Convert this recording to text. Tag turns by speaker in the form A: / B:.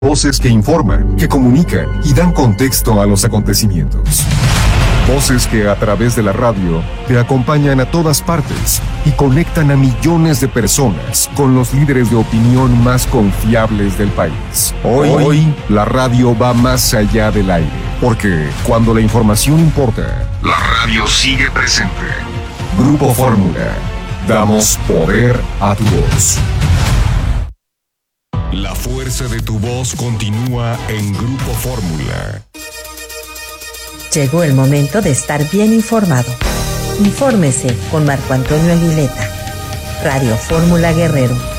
A: Voces que informan, que comunican y dan contexto a los acontecimientos. Voces que a través de la radio te acompañan a todas partes y conectan a millones de personas con los líderes de opinión más confiables del país. Hoy la radio va más allá del aire, porque cuando la información importa, la radio sigue presente. Grupo Fórmula. Damos poder a tu voz. La fuerza de tu voz continúa en Grupo Fórmula.
B: Llegó el momento de estar bien informado. Infórmese con Marco Antonio Aguileta. Radio Fórmula Guerrero.